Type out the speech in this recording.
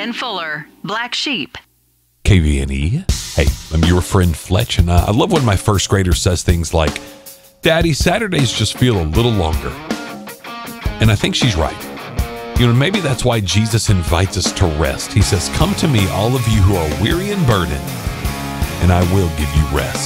Ken Fuller, Black Sheep. KVNE. Hey, I'm your friend Fletch, and I love when my first grader says things like, "Daddy, Saturdays just feel a little longer." And I think she's right. Maybe that's why Jesus invites us to rest. He says, "Come to me, all of you who are weary and burdened, and I will give you rest."